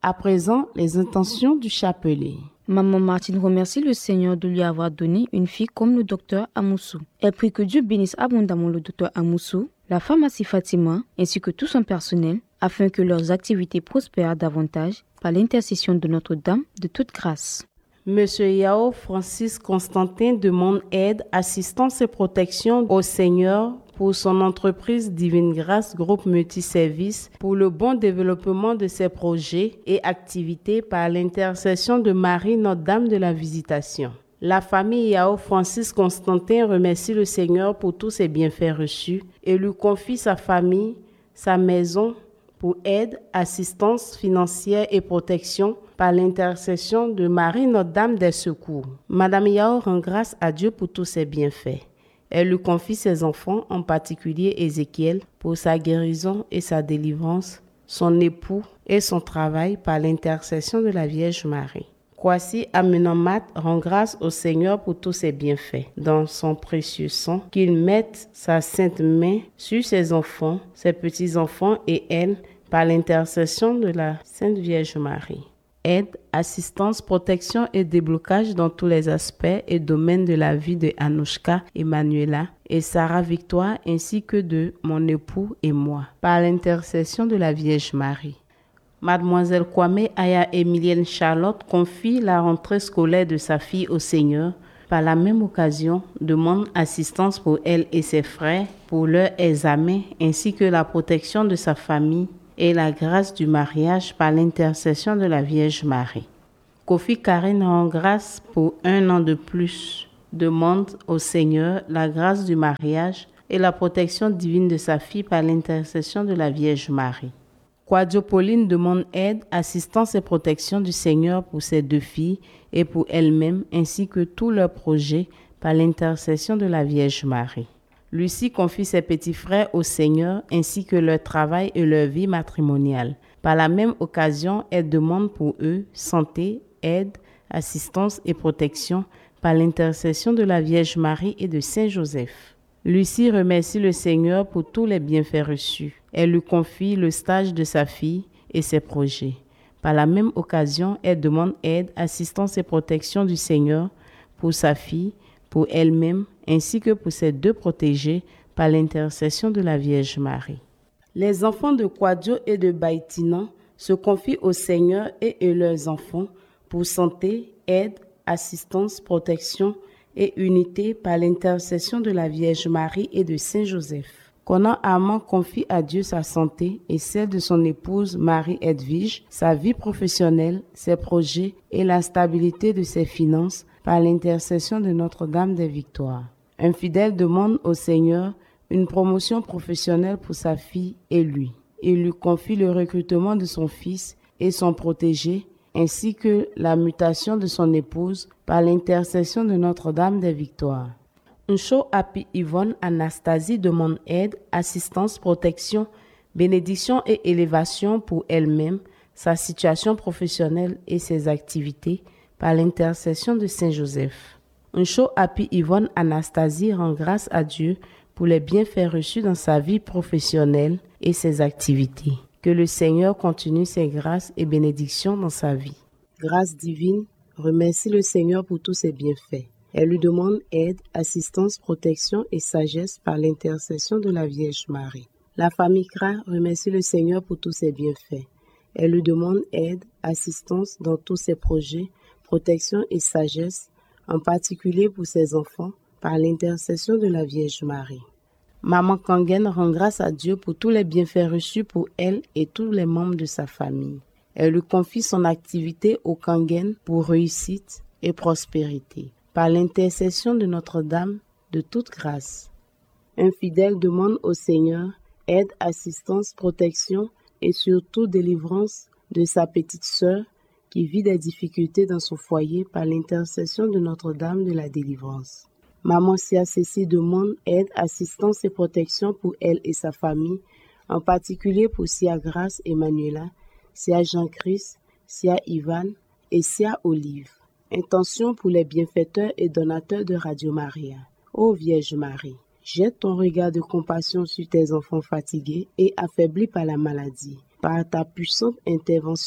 À présent, les intentions du chapelet. Maman Martine remercie le Seigneur de lui avoir donné une fille comme le docteur Amoussou. Elle prie que Dieu bénisse abondamment le docteur Amoussou, la pharmacie Fatima, ainsi que tout son personnel, afin que leurs activités prospèrent davantage par l'intercession de Notre-Dame de toute grâce. Monsieur Yao Francis Constantin demande aide, assistance et protection au Seigneur pour son entreprise Divine Grâce Groupe Multiservice pour le bon développement de ses projets et activités par l'intercession de Marie Notre-Dame de la Visitation. La famille Yao Francis Constantin remercie le Seigneur pour tous ses bienfaits reçus et lui confie sa famille, sa maison pour aide, assistance financière et protection par l'intercession de Marie Notre-Dame des Secours. Madame Yao rend grâce à Dieu pour tous ses bienfaits. Elle lui confie ses enfants, en particulier Ézéchiel, pour sa guérison et sa délivrance, son époux et son travail par l'intercession de la Vierge Marie. Kwasi Amenamat rend grâce au Seigneur pour tous ses bienfaits. Dans son précieux sang, qu'il mette sa sainte main sur ses enfants, ses petits-enfants et elle, par l'intercession de la Sainte Vierge Marie. Aide, assistance, protection et déblocage dans tous les aspects et domaines de la vie de Anouchka, Emmanuela et Sarah Victoire ainsi que de mon époux et moi, par l'intercession de la Vierge Marie. Mademoiselle Kwame Aya Emilienne Charlotte confie la rentrée scolaire de sa fille au Seigneur. Par la même occasion, demande assistance pour elle et ses frères pour leur examen ainsi que la protection de sa famille et la grâce du mariage par l'intercession de la Vierge Marie. Kofi Karine rend grâce pour 1 an de plus. Demande au Seigneur la grâce du mariage et la protection divine de sa fille par l'intercession de la Vierge Marie. Kwadjo Pauline demande aide, assistance et protection du Seigneur pour ses 2 filles et pour elle-même, ainsi que tous leurs projets par l'intercession de la Vierge Marie. Lucie confie ses petits frères au Seigneur, ainsi que leur travail et leur vie matrimoniale. Par la même occasion, elle demande pour eux santé, aide, assistance et protection par l'intercession de la Vierge Marie et de Saint Joseph. Lucie remercie le Seigneur pour tous les bienfaits reçus. Elle lui confie le stage de sa fille et ses projets. Par la même occasion, elle demande aide, assistance et protection du Seigneur pour sa fille, pour elle-même, ainsi que pour ses 2 protégés par l'intercession de la Vierge Marie. Les enfants de Kwadjo et de Baïtina se confient au Seigneur et leurs enfants pour santé, aide, assistance, protection et unité par l'intercession de la Vierge Marie et de Saint Joseph. Conan Armand confie à Dieu sa santé et celle de son épouse Marie-Edwige, sa vie professionnelle, ses projets et la stabilité de ses finances par l'intercession de Notre-Dame des Victoires. Un fidèle demande au Seigneur une promotion professionnelle pour sa fille et lui. Il lui confie le recrutement de son fils et son protégé, ainsi que la mutation de son épouse par l'intercession de Notre-Dame des Victoires. Nsho Api Yvonne Anastasie demande aide, assistance, protection, bénédiction et élévation pour elle-même, sa situation professionnelle et ses activités par l'intercession de Saint Joseph. Nsho Api Yvonne Anastasie rend grâce à Dieu pour les bienfaits reçus dans sa vie professionnelle et ses activités. Que le Seigneur continue ses grâces et bénédictions dans sa vie. Grâce divine, remercie le Seigneur pour tous ses bienfaits. Elle lui demande aide, assistance, protection et sagesse par l'intercession de la Vierge Marie. La famille Kra remercie le Seigneur pour tous ses bienfaits. Elle lui demande aide, assistance dans tous ses projets, protection et sagesse, en particulier pour ses enfants, par l'intercession de la Vierge Marie. Maman Kangen rend grâce à Dieu pour tous les bienfaits reçus pour elle et tous les membres de sa famille. Elle lui confie son activité au Kangen pour réussite et prospérité, par l'intercession de Notre-Dame de toute grâce. Un fidèle demande au Seigneur aide, assistance, protection et surtout délivrance de sa petite sœur qui vit des difficultés dans son foyer par l'intercession de Notre-Dame de la délivrance. Maman Sia Cécile demande aide, assistance et protection pour elle et sa famille, en particulier pour Sia Grace Emmanuela, Sia Jean-Christ, Sia Ivan et Sia Olive. Intention pour les bienfaiteurs et donateurs de Radio Maria. Ô Vierge Marie, jette ton regard de compassion sur tes enfants fatigués et affaiblis par la maladie. Par ta puissante intervention,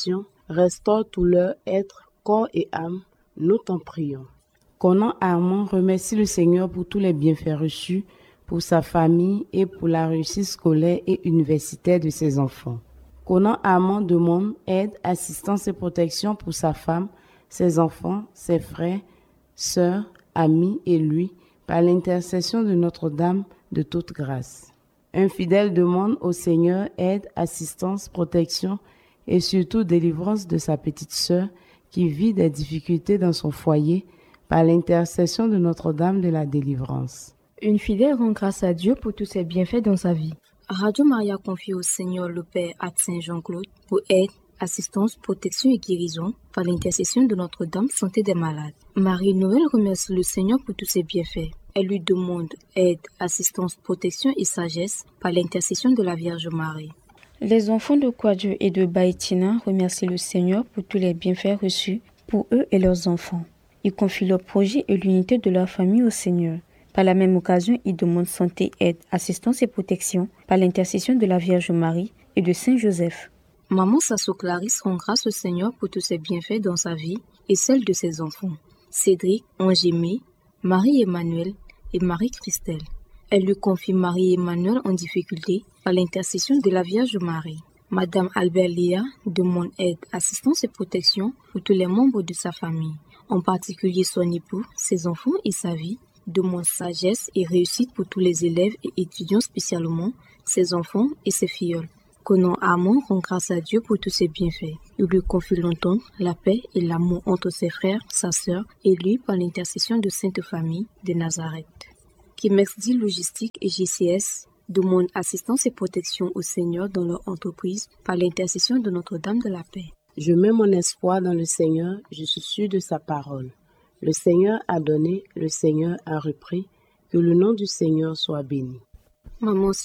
Restaure tout leur être, corps et âme, nous t'en prions. Conan Armand remercie le Seigneur pour tous les bienfaits reçus, pour sa famille et pour la réussite scolaire et universitaire de ses enfants. Conan Armand demande aide, assistance et protection pour sa femme, ses enfants, ses frères, sœurs, amis et lui, par l'intercession de Notre-Dame de toute grâce. Un fidèle demande au Seigneur aide, assistance, protection et surtout délivrance de sa petite sœur qui vit des difficultés dans son foyer par l'intercession de Notre-Dame de la délivrance. Une fidèle rend grâce à Dieu pour tous ses bienfaits dans sa vie. Radio Maria confie au Seigneur le Père à Saint Jean-Claude pour aide, assistance, protection et guérison par l'intercession de Notre-Dame Santé des Malades. Marie-Noël remercie le Seigneur pour tous ses bienfaits. Elle lui demande aide, assistance, protection et sagesse par l'intercession de la Vierge Marie. Les enfants de Quadjou et de Baïtina remercient le Seigneur pour tous les bienfaits reçus pour eux et leurs enfants. Ils confient leurs projets et l'unité de leur famille au Seigneur. Par la même occasion, ils demandent santé, aide, assistance et protection par l'intercession de la Vierge Marie et de Saint Joseph. Maman Sasso Clarisse rend grâce au Seigneur pour tous ses bienfaits dans sa vie et celle de ses enfants. Cédric, Angémé, Marie-Emmanuel et Marie-Christelle. Elle lui confie Marie-Emmanuel en difficulté par l'intercession de la Vierge Marie. Madame Albert Léa demande aide, assistance et protection pour tous les membres de sa famille, en particulier son époux, ses enfants et sa vie, demande sagesse et réussite pour tous les élèves et étudiants, spécialement ses enfants et ses filleuls. Conan Armand rend grâce à Dieu pour tous ses bienfaits. Il lui confie l'entente, la paix et l'amour entre ses frères, sa sœur et lui par l'intercession de Sainte Famille de Nazareth. Kimexdi Logistique et GCS demandent assistance et protection au Seigneur dans leur entreprise par l'intercession de Notre-Dame de la Paix. Je mets mon espoir dans le Seigneur, je suis sûr de sa parole. Le Seigneur a donné, le Seigneur a repris, que le nom du Seigneur soit béni. Maman